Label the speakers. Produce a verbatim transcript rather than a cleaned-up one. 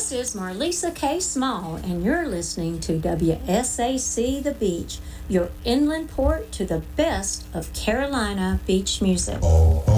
Speaker 1: This is Marlisa K. Small, and you're listening to W S A C The Beach, your inland port to the best of Carolina beach music.